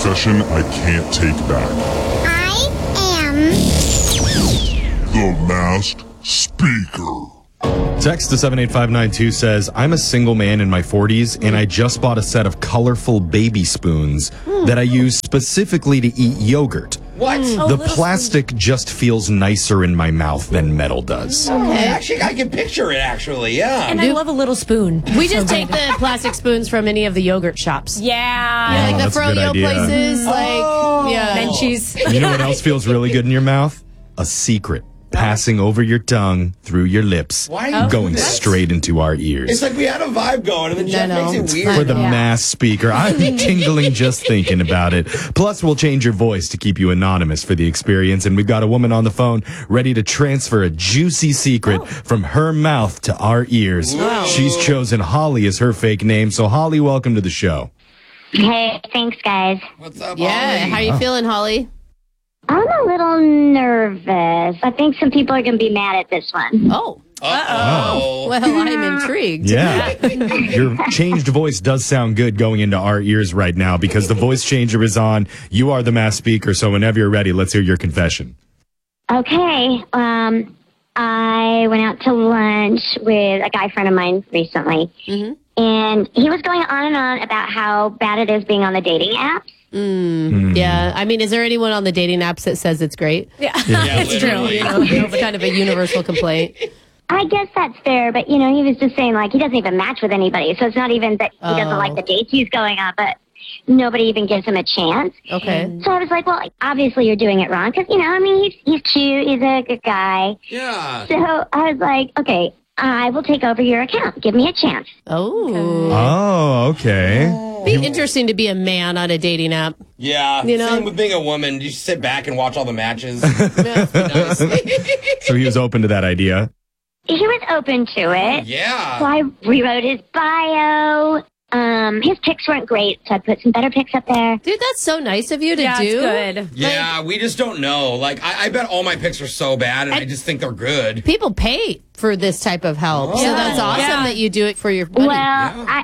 confession I can't take back. I am The Masked Speaker. Text to 78592 says, I'm a single man in my 40s, and I just bought a set of colorful baby spoons that I use specifically to eat yogurt. What? The plastic just feels nicer in my mouth than metal does. Actually, I can picture it, actually, yeah. And I love a little spoon. We just take the plastic spoons from any of the yogurt shops. Yeah. Like the that's a good froyo idea. places. Menchie's. You know what else feels really good in your mouth? A secret passing over your tongue, through your lips, Why do you do going that? straight into our ears. It's like we had a vibe going, and then Jeff No, makes it weird. For the mass speaker. I'm tingling just thinking about it. Plus, we'll change your voice to keep you anonymous for the experience. And we've got a woman on the phone ready to transfer a juicy secret from her mouth to our ears. She's chosen Holly as her fake name. So, Holly, welcome to the show. Hey, thanks, guys. What's up, Yeah. Holly? How you feeling, Holly? I'm a little nervous. I think some people are going to be mad at this one. Oh. Uh-oh. Well, I'm intrigued. Yeah. Your changed voice does sound good going into our ears right now because the voice changer is on. You are the mass speaker. So, whenever you're ready, let's hear your confession. Okay. I went out to lunch with a guy friend of mine recently, and he was going on and on about how bad it is being on the dating apps. Yeah. I mean, is there anyone on the dating apps that says it's great? Yeah, It's true. literally. It's kind of a universal complaint. I guess that's fair, but, he was just saying, he doesn't even match with anybody, so it's not even that he doesn't like the dates he's going on, but nobody even gives him a chance. Okay. So I was like, well, obviously you're doing it wrong, because, he's cute, he's a good guy. Yeah. So I was like, okay, I will take over your account. Give me a chance. Oh. Oh, okay. Be interesting to be a man on a dating app. Yeah. You know? Same with being a woman. You just sit back and watch all the matches. Nice. So, he was open to that idea. He was open to it. So Yeah. I rewrote his bio. His pics weren't great, so I put some better pics up there. Dude, that's so nice of you to Yeah, do. it's good. Yeah, we just don't know. I bet all my pics are so bad, and I just think they're good. People pay for this type of help. So that's awesome that you do it for your buddy. Well,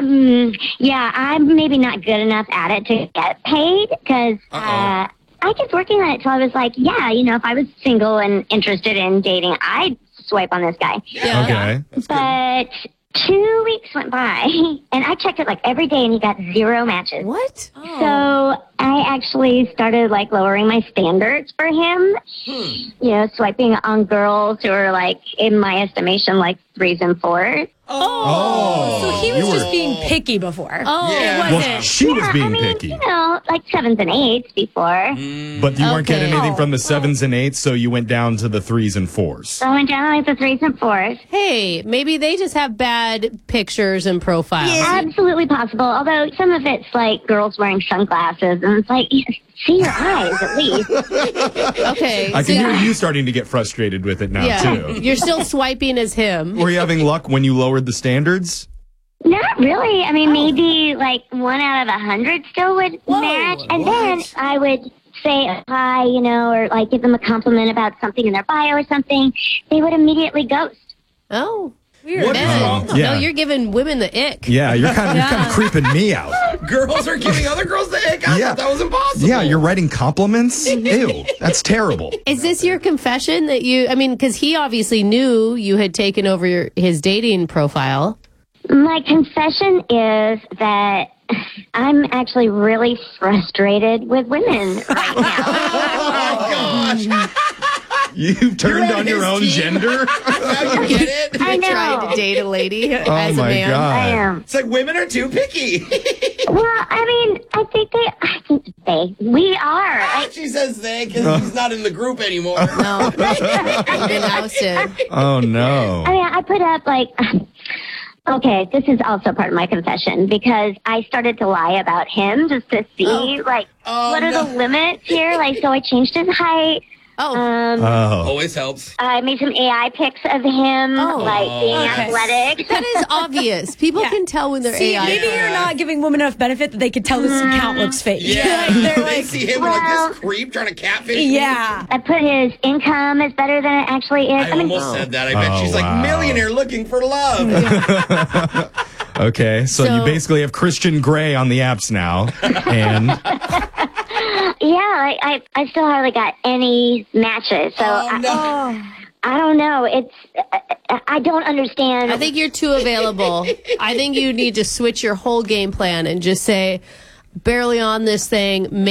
I'm maybe not good enough at it to get paid because I kept working on it till I was like, if I was single and interested in dating, I'd swipe on this guy. Yeah. Okay. But 2 weeks went by, and I checked it every day, and he got 0 matches. What? So I actually started lowering my standards for him. Swiping on girls who are in my estimation, 3s and 4s. So he was just being picky before. Oh, Yeah. it Well, wasn't. she was being I mean, picky. 7s and 8s before. But you weren't getting Okay. anything from the 7s and 8s, so you went down to the 3s and 4s. So I went down to the 3s and 4s. Hey, maybe they just have bad pictures and profiles. Absolutely possible. Although some of it's girls wearing sunglasses, and it's see your eyes at least. Okay. I so can hear you starting to get frustrated with it now, too. You're still swiping as him. Were you having luck when you lowered the standards? Not really. I mean, maybe 1 out of 100 still would match. And then I would say hi, or give them a compliment about something in their bio or something. They would immediately ghost. Oh. Weird. What is wrong? Yeah. No, you're giving women the ick. Yeah, you're kind of creeping me out. Girls are giving other girls the ick. I thought that was impossible. Yeah, you're writing compliments? Ew, that's terrible. Is this your confession that because he obviously knew you had taken over his dating profile. My confession is that I'm actually really frustrated with women right now. Oh, my gosh. You've turned You're on your his own team. gender? Now you get it? I know. Trying to date a lady as a my man. God. I am. It's women are too picky. Well, I mean, I think we are. She says they because he's not in the group anymore. No. You've been ousted. Oh, no. I mean, I put up okay, this is also part of my confession because I started to lie about him just to see what are the limits here. So I changed his height. Oh. Always helps. I made some AI pics of him, being athletic. That is obvious. People can tell when they're See, AI. maybe you're not giving women enough benefit that they could tell this account looks fake. Yeah. They're They see him this creep trying to catfish me. yeah. I put his income is better than it actually is. I almost said that. I bet Oh, she's wow. millionaire looking for love. Okay, so you basically have Christian Grey on the apps now, and I still hardly got any matches. So I don't know. I don't understand. I think you're too available. I think you need to switch your whole game plan and just say, barely on this thing.